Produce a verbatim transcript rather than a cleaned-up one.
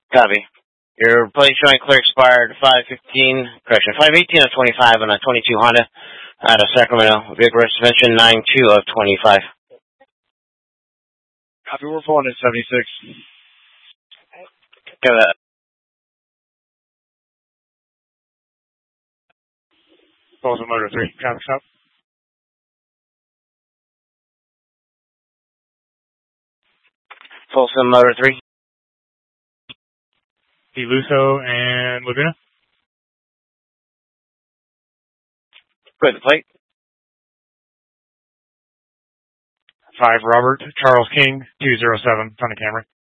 Copy. Your plate showing clear expired five fifteen, correction, five eighteen of twenty-five on a twenty-two Honda out of Sacramento. Vehicle suspension nine two of twenty-five. Copy, we're pulling in seventy-six. Got that. Folsom Motor three. Copy, stop. Folsom Motor three. DeLusso and Laguna. Good, the plate. five Robert Charles King, two zero seven, front of Camry.